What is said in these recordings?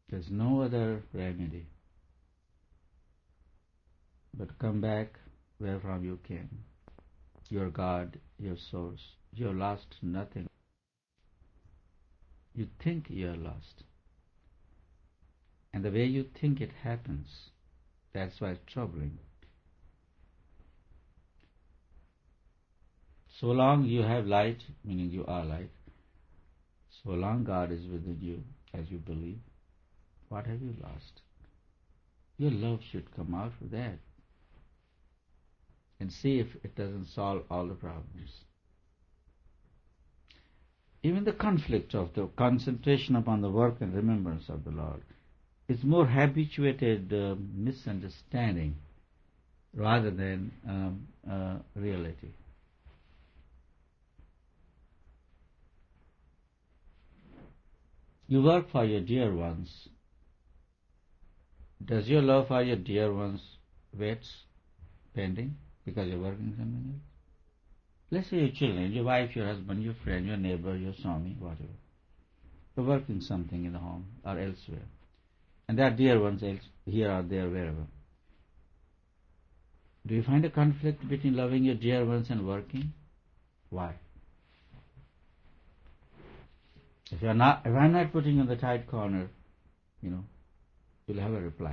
There's no other remedy but come back where from you came. Your God, your source. You have lost nothing. You think you are lost. And the way you think it happens, that's why it's troubling. So long you have light, meaning you are light, so long God is within you, as you believe, what have you lost? Your love should come out of that. And see if it doesn't solve all the problems. Even the conflict of the concentration upon the work and remembrance of the Lord is more habituated misunderstanding rather than reality. You work for your dear ones. Does your love for your dear ones wait pending because you're working something else? Let's say your children, your wife, your husband, your friend, your neighbor, your Swami, whatever. You're working something in the home or elsewhere. And there are dear ones here or there, wherever. Do you find a conflict between loving your dear ones and working? Why? If I'm not putting you in the tight corner, you'll have a reply.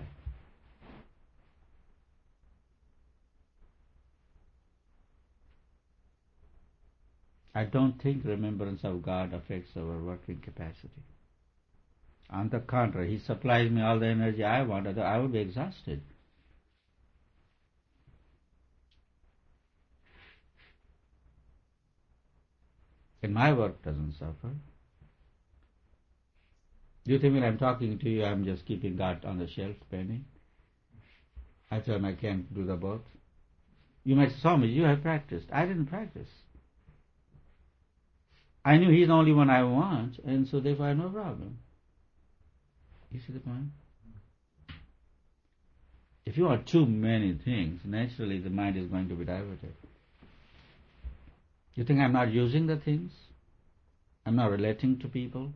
I don't think remembrance of God affects our working capacity. On the contrary, He supplies me all the energy I want, otherwise I would be exhausted. And my work doesn't suffer. Do you think when I'm talking to you, I'm just keeping God on the shelf pending? I tell him I can't do the both. You might say, Swami, you have practiced. I didn't practice. I knew He's the only one I want, and so therefore I have no problem. You see the point? If you want too many things, naturally the mind is going to be diverted. You think I'm not using the things? I'm not relating to people?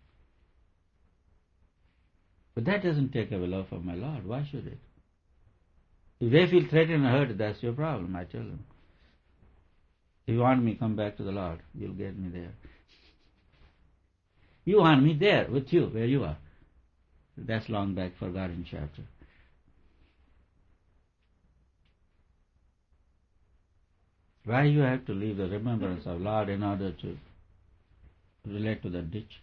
But that doesn't take away love for my Lord. Why should it? If they feel threatened and hurt, that's your problem, I tell them. If you want me, come back to the Lord. You'll get me there. You want me there with you, where you are. That's long back, forgotten chapter. Why you have to leave the remembrance of Lord in order to relate to the ditch?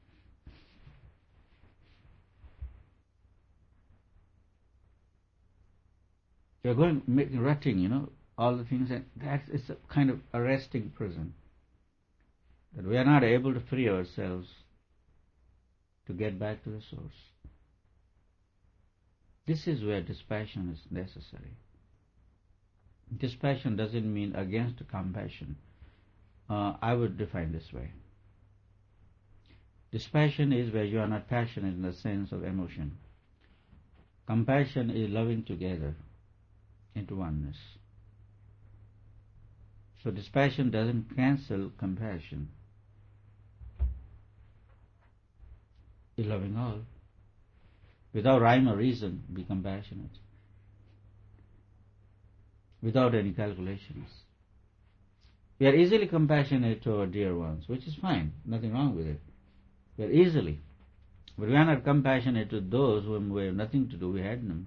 You're going, rutting, all the things, and it's a kind of arresting prison. That we are not able to free ourselves to get back to the source. This is where dispassion is necessary. Dispassion doesn't mean against compassion. I would define this way. Dispassion is where you are not passionate in the sense of emotion. Compassion is loving together into oneness. So dispassion doesn't cancel compassion. Is loving all. Without rhyme or reason, be compassionate. Without any calculations. We are easily compassionate to our dear ones, which is fine, nothing wrong with it. We are easily. But we are not compassionate to those whom we have nothing to do, we had them.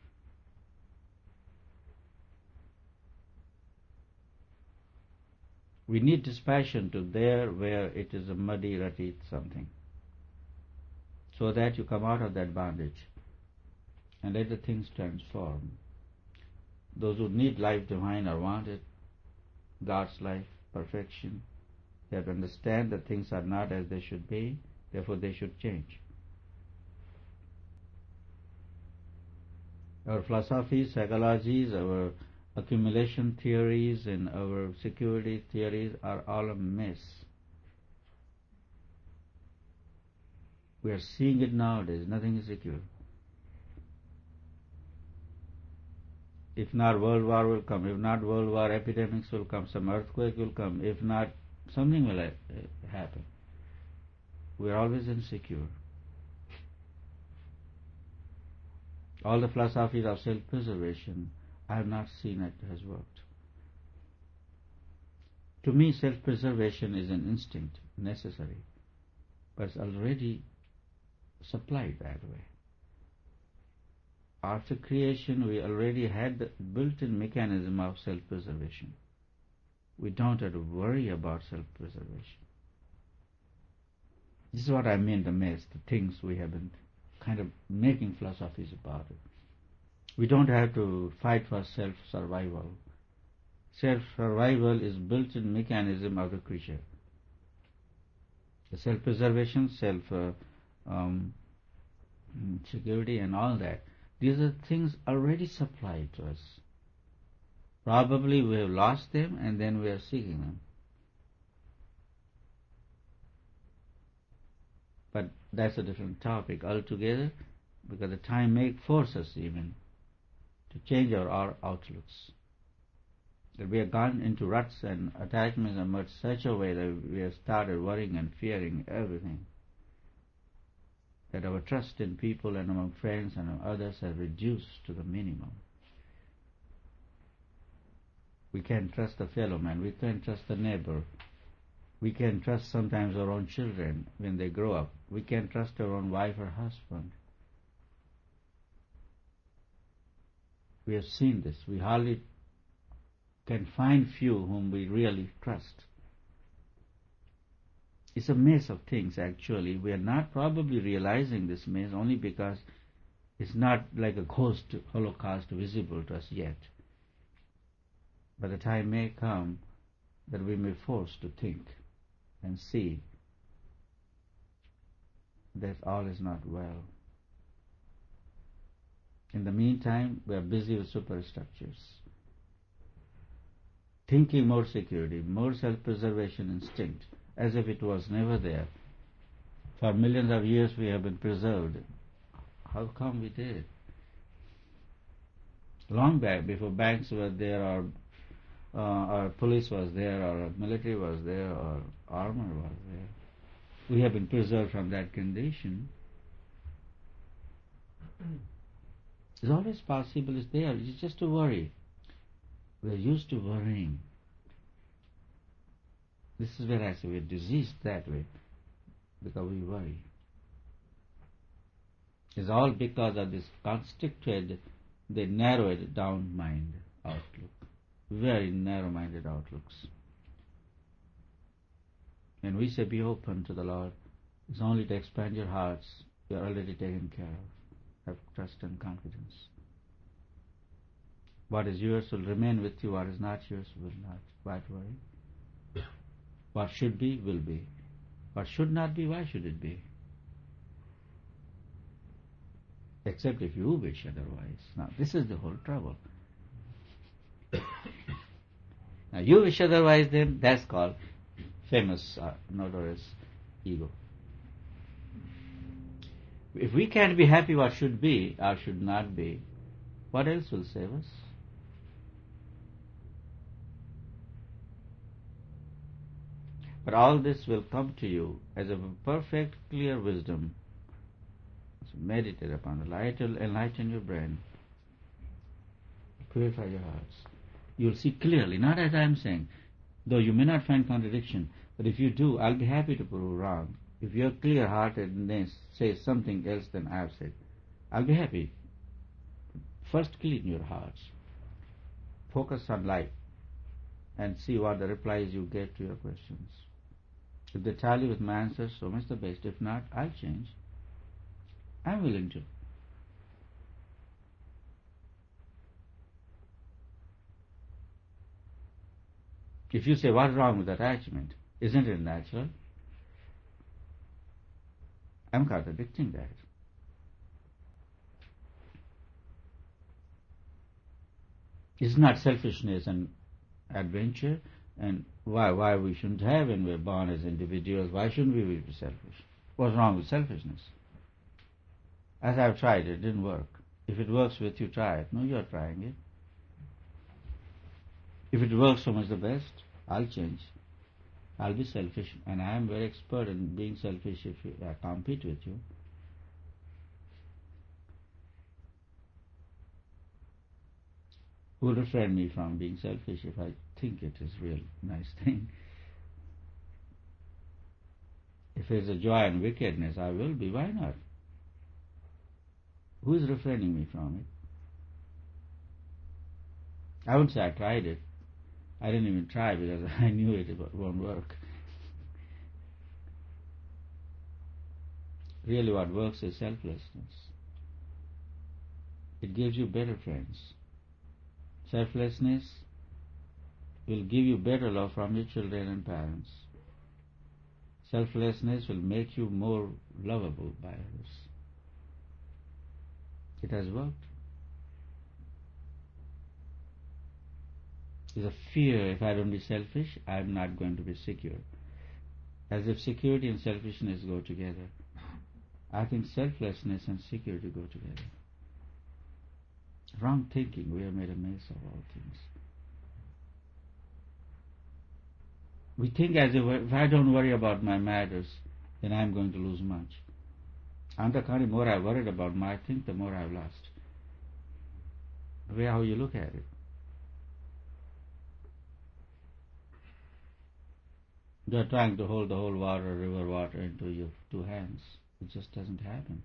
We need dispassion to there where it is a muddy, rutty something. So that you come out of that bondage and let the things transform. Those who need life divine or want it, God's life, perfection, they have to understand that things are not as they should be, therefore they should change. Our philosophies, psychologies, our accumulation theories and our security theories are all a mess. We are seeing it nowadays, nothing is secure. If not, world war will come. If not, world war epidemics will come. Some earthquake will come. If not, something will happen. We are always insecure. All the philosophies of self-preservation, I have not seen it has worked. To me, self-preservation is an instinct, necessary, but it's already supplied that way. After creation, we already had the built-in mechanism of self-preservation. We don't have to worry about self-preservation. This is what I mean, the mess, the things we have been kind of making philosophies about it. We don't have to fight for self-survival. Self-survival is built-in mechanism of the creature. The self-preservation, self-security and all that, these are things already supplied to us. Probably we have lost them and then we are seeking them. But that's a different topic altogether, because the time may force us even to change our outlooks. That we have gone into ruts and attachments in such a way that we have started worrying and fearing everything. That our trust in people and among friends and others has reduced to the minimum. We can't trust the fellow man, we can't trust the neighbor. We can't trust sometimes our own children when they grow up. We can't trust our own wife or husband. We have seen this. We hardly can find few whom we really trust. It's a maze of things actually. We are not probably realizing this maze only because it's not like a ghost holocaust visible to us yet. But the time may come that we may be forced to think and see that all is not well. In the meantime, we are busy with superstructures, thinking more security, more self-preservation instinct, as if it was never there. For millions of years we have been preserved. How come we did? Long back, before banks were there, or police was there, or military was there, or armor was there, we have been preserved from that condition. It's always possible, it's there, it's just a worry. We're used to worrying. This is where I say we're diseased that way, because we worry. It's all because of this constricted, the narrowed down mind outlook. Very narrow-minded outlooks. And we say be open to the Lord. It's only to expand your hearts. You're already taken care of. Have trust and confidence. What is yours will remain with you. What is not yours will not. Why worry? What should be will be. What should not be, why should it be? Except if you wish otherwise. Now this is the whole trouble. Now you wish otherwise, then that's called famous, notorious ego. If we can't be happy what should be or should not be, what else will save us? But all this will come to you as a perfect, clear wisdom. So meditate upon the light. It will enlighten your brain, purify your hearts. You'll see clearly, not as I am saying, though you may not find contradiction, but if you do, I'll be happy to prove wrong. If your clear-heartedness says something else than I have said, I'll be happy. First clean your hearts. Focus on life and see what the replies you get to your questions. If they tally with my answers, so much the best. If not, I'll change. I'm willing to. If you say, what's wrong with attachment? Isn't it natural? I'm contradicting that. It's not selfishness and adventure, and why we shouldn't have when we're born as individuals. Why shouldn't we be selfish? What's wrong with selfishness? As I've tried, it didn't work. If it works with you, try it. No, you're trying it. If it works, so much the best. I'll change. I'll be selfish, and I am very expert in being selfish if I compete with you. Who will refrain me from being selfish if I think it is real nice thing? If it's a joy and wickedness, I will be. Why not? Who is refraining me from it? I wouldn't say I tried it. I didn't even try because I knew it won't work. Really what works is selflessness. It gives you better friends. Selflessness will give you better love from your children and parents. Selflessness will make you more lovable by others. It has worked. There's a fear, if I don't be selfish, I'm not going to be secure. As if security and selfishness go together. I think selflessness and security go together. Wrong thinking, we have made a mess of all things. We think as if I don't worry about my matters, then I'm going to lose much. On the contrary, the more I worried about my thing, the more I've lost. The way how you look at it. You're trying to hold the whole river water into your two hands. It just doesn't happen.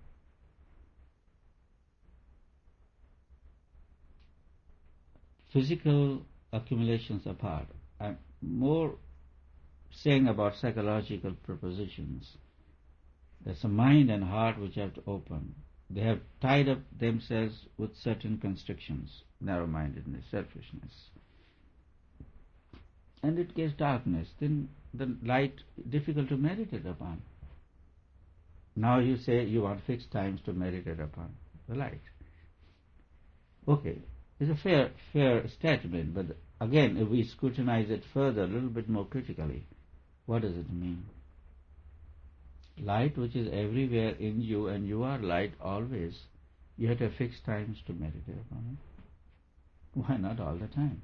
Physical accumulations apart. I'm more saying about psychological propositions. There's a mind and heart which have to open. They have tied up themselves with certain constrictions, narrow-mindedness, selfishness. And it gets darkness, then the light difficult to meditate upon. Now you say you want fixed times to meditate upon the light. Okay, it's a fair statement, but again, if we scrutinize it further, a little bit more critically, what does it mean? Light which is everywhere in you, and you are light always, you have to have fixed times to meditate upon it. Why not all the time?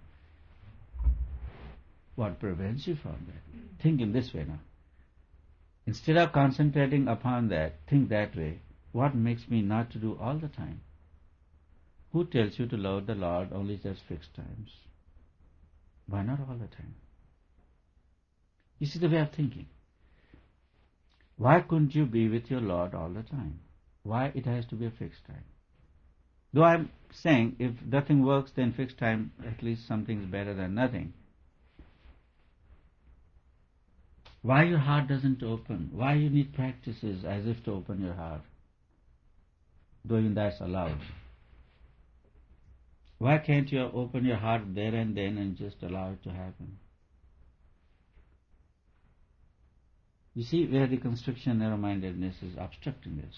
What prevents you from that? Think in this way now. Instead of concentrating upon that, think that way. What makes me not to do all the time? Who tells you to love the Lord only just fixed times? Why not all the time? You see the way of thinking. Why couldn't you be with your Lord all the time? Why it has to be a fixed time? Though I'm saying if nothing works, then fixed time, at least something is better than nothing. Why your heart doesn't open? Why you need practices as if to open your heart? Though even that's allowed. Why can't you open your heart there and then and just allow it to happen? You see where the constriction, narrow-mindedness is obstructing this.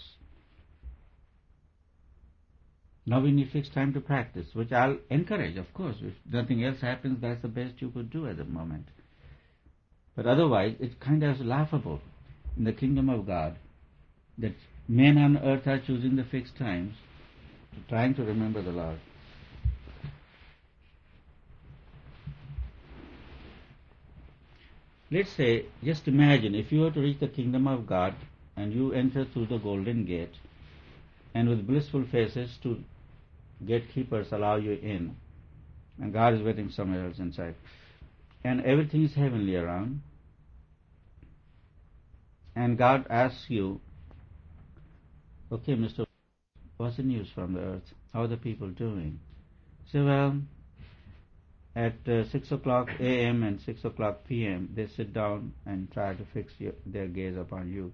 Now we need fixed time to practice, which I'll encourage, of course. If nothing else happens, that's the best you could do at the moment. But otherwise, it's kind of laughable in the kingdom of God that men on earth are choosing the fixed times, trying to remember the Lord. Let's say, just imagine, if you were to reach the kingdom of God and you enter through the golden gate, and with blissful faces two gatekeepers allow you in, and God is waiting somewhere else inside, and everything is heavenly around, and God asks you, okay, Mr. What's the news from the earth? How are the people doing? Say, well, at 6 o'clock a.m. and 6 o'clock p.m. they sit down and try to fix their gaze upon you.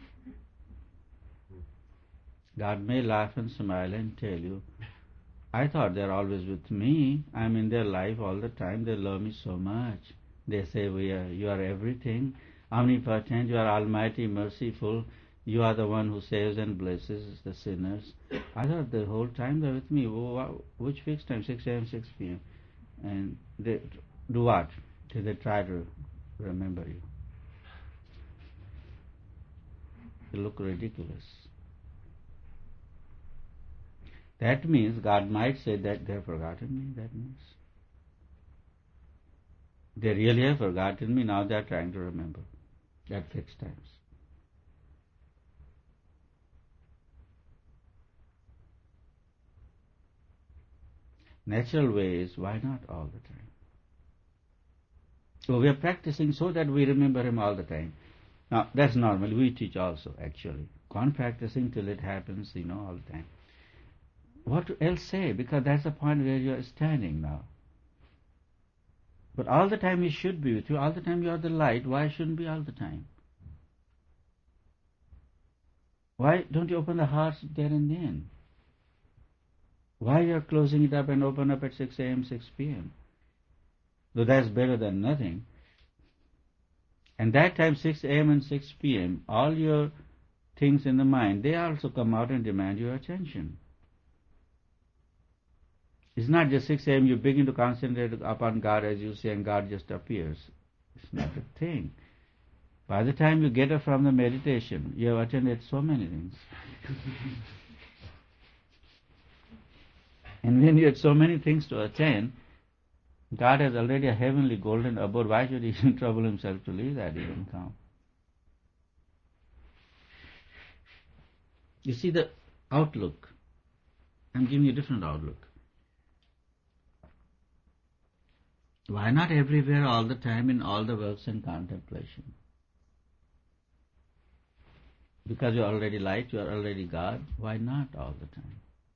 God may laugh and smile and tell you, I thought they're always with me. I'm in their life all the time. They love me so much. They say, you are everything, omnipotent, you are almighty, merciful. You are the one who saves and blesses the sinners. I thought the whole time they're with me. Which fixed time? 6 a.m., 6 p.m. And they do what? They try to remember you. They look ridiculous. That means God might say that they have forgotten me. That means they really have forgotten me. Now they are trying to remember at fixed times. natural way is, why not all the time? So we are practicing so that we remember Him all the time. Now, that's normal. We teach also, actually. Go on practicing till it happens, all the time. What else say? Because that's the point where you are standing now. But all the time He should be with you. All the time you are the light. Why shouldn't be all the time? Why don't you open the heart there and then? Why you are closing it up and open up at 6 a.m., 6 p.m.? Though that's better than nothing. And that time, 6 a.m. and 6 p.m., all your things in the mind, they also come out and demand your attention. It's not just 6 a.m. you begin to concentrate upon God as you say and God just appears. It's not a thing. By the time you get up from the meditation, you have attended so many things. And when you have so many things to attend, God has already a heavenly golden abode. Why should He trouble Himself to leave that even come? You see the outlook. I'm giving you a different outlook. Why not everywhere all the time in all the works and contemplation? Because you are already light, you are already God. Why not all the time?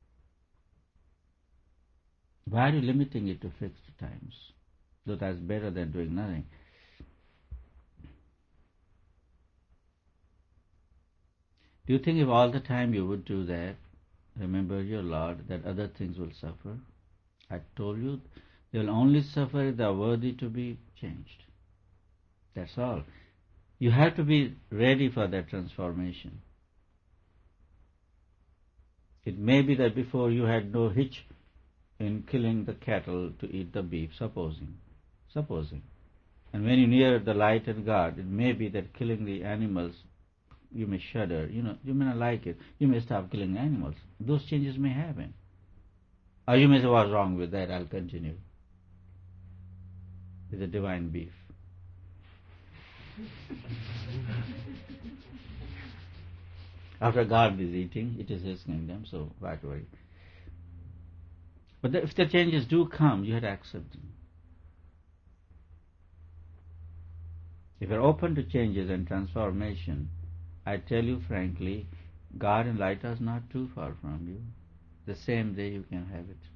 Why are you limiting it to fixed times? So that's better than doing nothing. Do you think if all the time you would do that, remember your Lord, that other things will suffer? I told you, they will only suffer if they are worthy to be changed. That's all. You have to be ready for that transformation. It may be that before you had no hitch in killing the cattle to eat the beef, supposing. And when you near the light and God, it may be that killing the animals, you may shudder, you may not like it, you may stop killing animals. Those changes may happen. Or you may say, what's wrong with that? I'll continue with the divine beef. After God is eating, it is His kingdom, so why worry? But if the changes do come, you have to accept them. If you're open to changes and transformation, I tell you frankly, God and light are not too far from you. The same day you can have it.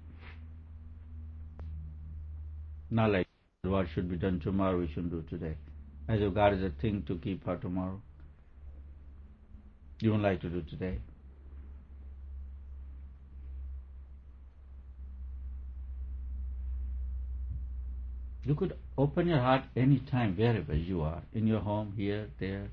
Not like what should be done tomorrow, we shouldn't do today. As if God is a thing to keep for tomorrow. You don't like to do today. You could open your heart any time, wherever you are, in your home, here, there.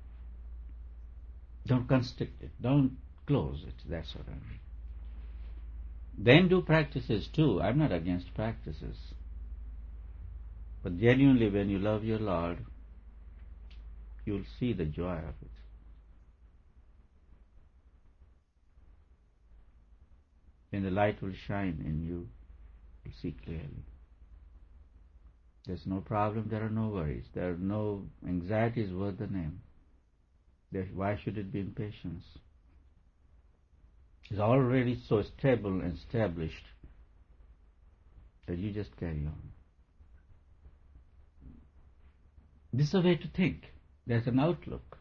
Don't constrict it. Don't close it. That's what I mean. Then do practices too. I'm not against practices. But genuinely, when you love your Lord, you'll see the joy of it. When the light will shine in you, you'll see clearly. There's no problem, there are no worries, there are no anxieties worth the name. Why should it be impatience? It's already so stable and established that you just carry on. This is a way to think. There's an outlook.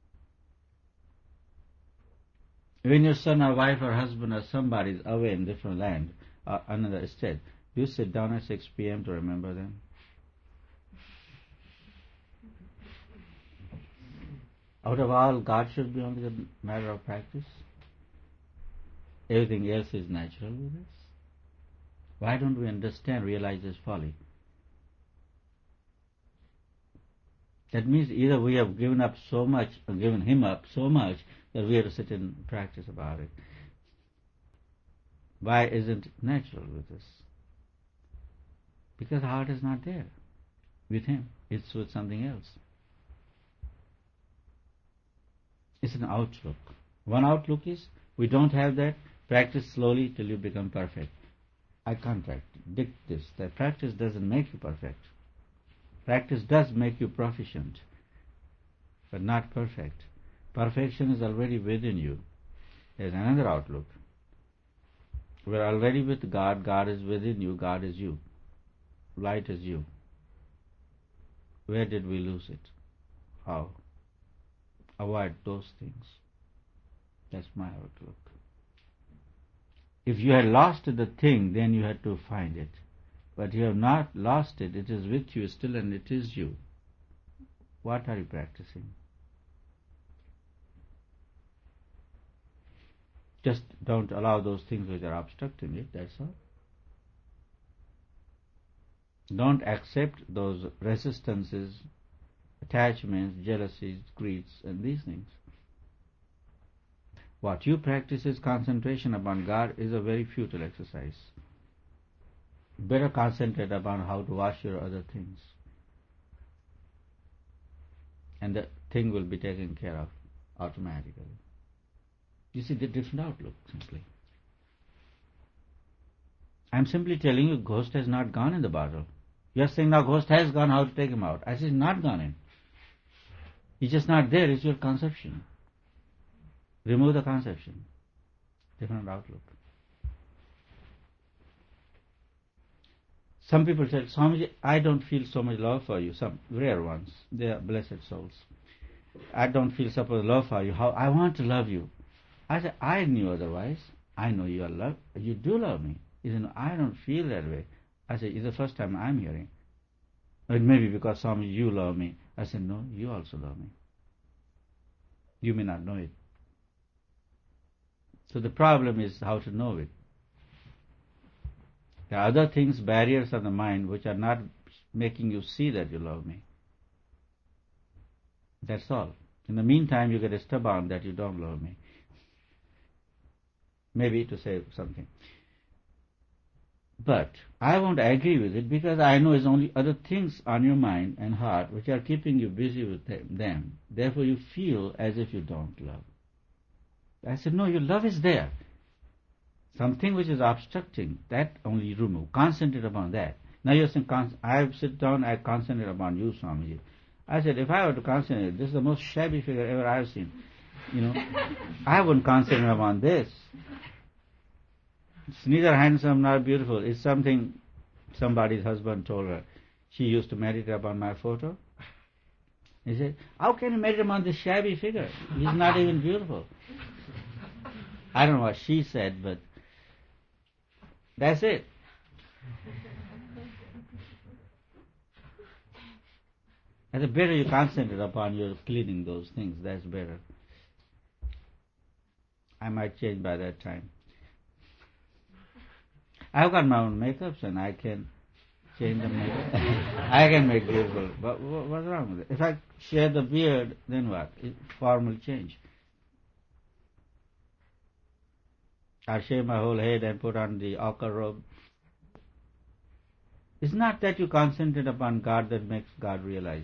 When your son or wife or husband or somebody is away in a different land or another state, do you sit down at 6 p.m. to remember them? Out of all, God should be only a matter of practice. Everything else is natural with us. Why don't we understand, realize this folly? That means either we have given up so much, or given Him up so much, that we have to sit and practice about it. Why isn't it natural with us? Because the heart is not there with Him. It's with something else. It's an outlook. One outlook is, we don't have that, practice slowly till you become perfect. I contradict this, that practice doesn't make you perfect. Practice does make you proficient, but not perfect. Perfection is already within you. There's another outlook. We're already with God. God is within you. God is you. Light is you. Where did we lose it? How? Avoid those things. That's my outlook. If you had lost the thing, then you had to find it. But you have not lost it. It is with you still, and it is you. What are you practicing? Just don't allow those things which are obstructing it, that's all. Don't accept those resistances, attachments, jealousies, greeds, and these things. What you practice is concentration upon God is a very futile exercise. Better concentrate upon how to wash your other things. And the thing will be taken care of automatically. You see the different outlook, simply. I'm simply telling you, ghost has not gone in the bottle. You are saying now ghost has gone, how to take him out? I say not gone in. He's just not there, it's your conception. Remove the conception. Different outlook. Some people say, Swamiji, I don't feel so much love for you. Some rare ones, they are blessed souls. I don't feel so much love for you. How I want to love you. I said, I knew otherwise. I know you are loved. You do love me. He said, no, I don't feel that way. I said, it's the first time I'm hearing. It may be because Swamiji, you love me. I said, no, you also love me. You may not know it. So the problem is how to know it. There are other things, barriers of the mind, which are not making you see that you love me. That's all. In the meantime, you get stubborn that you don't love me. Maybe to say something. But I won't agree with it because I know it's only other things on your mind and heart which are keeping you busy with them. Therefore you feel as if you don't love. I said, no, your love is there. Something which is obstructing, that only you remove. Concentrate upon that. Now you're saying, I sit down, I concentrate upon you, Swamiji. I said, if I were to concentrate, this is the most shabby figure ever I've seen. I wouldn't concentrate upon this. It's neither handsome nor beautiful. It's something somebody's husband told her. She used to meditate upon my photo. He said, how can you meditate upon this shabby figure? He's not even beautiful. I don't know what she said, but that's it. And the better you concentrate upon your cleaning those things, that's better. I might change by that time. I've got my own makeups and I can change the makeup. I can make beautiful. But what's wrong with it? If I shave the beard, then what? Form will change. I shave my whole head and put on the ochre robe. It's not that you concentrate upon God that makes God realized.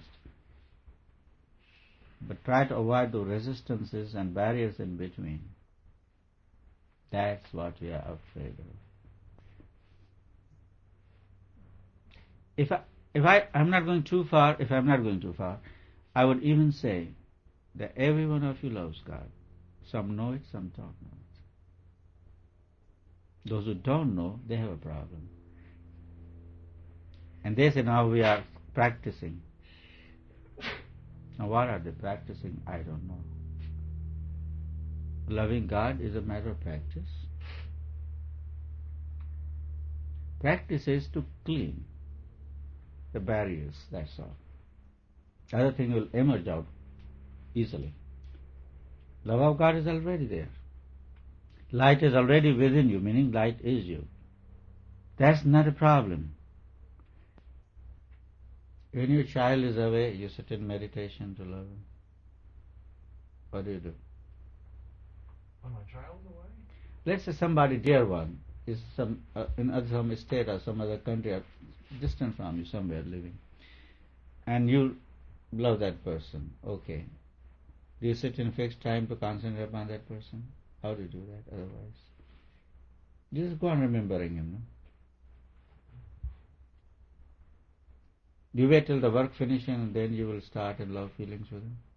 But try to avoid the resistances and barriers in between. That's what we are afraid of. I'm not going too far, I would even say that every one of you loves God. Some know it, some don't know it. Those who don't know, they have a problem. And they say, now we are practicing. Now what are they practicing? I don't know. Loving God is a matter of practice. Practice is to clean the barriers, that's all. Other thing will emerge out easily. Love of God is already there. Light is already within you, meaning light is you. That's not a problem. When your child is away, you sit in meditation to love him. What do you do? When my child's away? Let's say somebody dear one is in some state or some other country or distant from you, somewhere living, and you love that person. Okay. Do you sit in fixed time to concentrate upon that person? How do you do that otherwise? You just go on remembering him, no? Do you wait till the work finishes and then you will start in love feelings with him?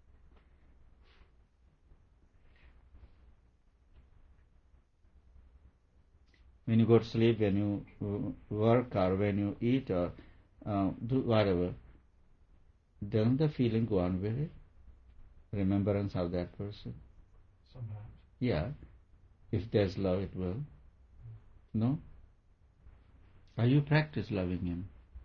When you go to sleep, when you work, or when you eat, or do whatever, doesn't the feeling go on with it? Remembrance of that person? Sometimes. Yeah. If there's love, it will. No? Or you practice loving him?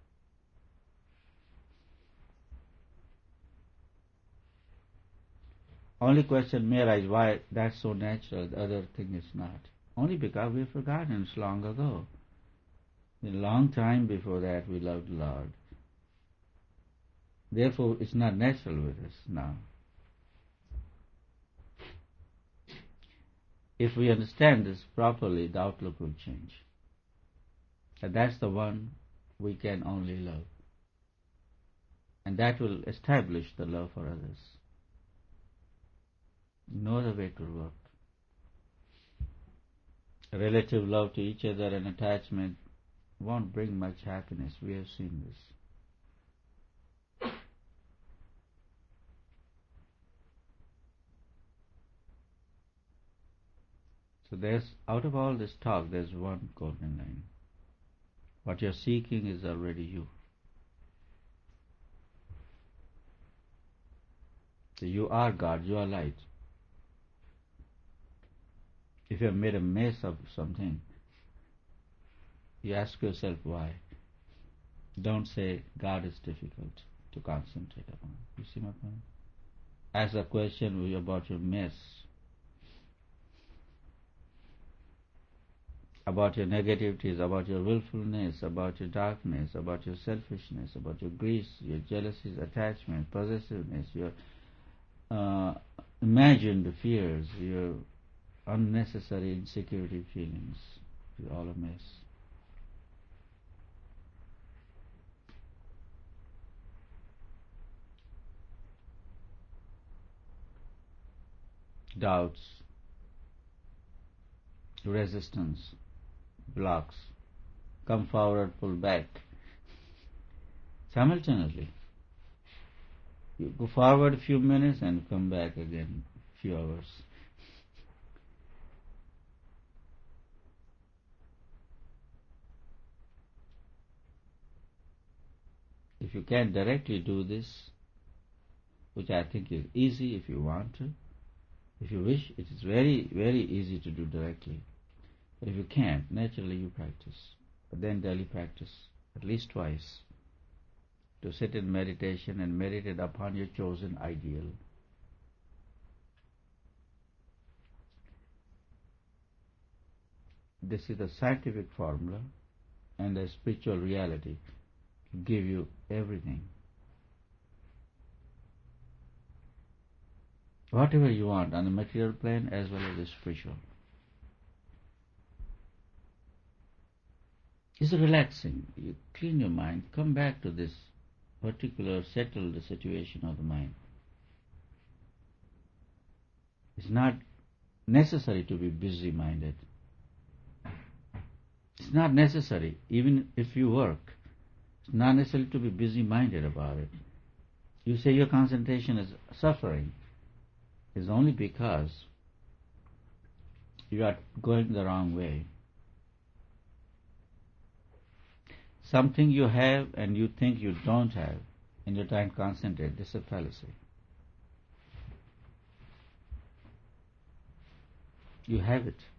Only question may arise why that's so natural, the other thing is not. Only because we've forgotten it's long ago. A long time before that we loved the Lord. Therefore it's not natural with us now. If we understand this properly, the outlook will change. And that's the one we can only love. And that will establish the love for others. No other way to work. Relative love to each other and attachment won't bring much happiness. We have seen this. So out of all this talk, there's one golden line. What you're seeking is already you. So you are God, you are light. If you have made a mess of something, you ask yourself why. Don't say God is difficult to concentrate upon. You see my point? Ask a question about your mess, about your negativities, about your willfulness, about your darkness, about your selfishness, about your greed, your jealousies, attachment, possessiveness, your imagined fears, your unnecessary insecurity feelings. It's all a mess. Doubts, resistance, blocks, come forward, pull back. Simultaneously. You go forward a few minutes and come back again a few hours. If you can directly do this, which I think is easy if you want to, if you wish, it is very, very easy to do directly. But if you can't, naturally you practice. But then daily practice, at least twice, to sit in meditation and meditate upon your chosen ideal. This is the scientific formula and the spiritual reality to give you everything. Whatever you want on the material plane as well as the spiritual. It's relaxing. You clean your mind, come back to this particular settled situation of the mind. It's not necessary to be busy-minded. It's not necessary, even if you work, it's not necessary to be busy-minded about it. You say your concentration is suffering. It's only because you are going the wrong way. Something you have and you think you don't have, and you're trying to concentrate. This is a fallacy. You have it.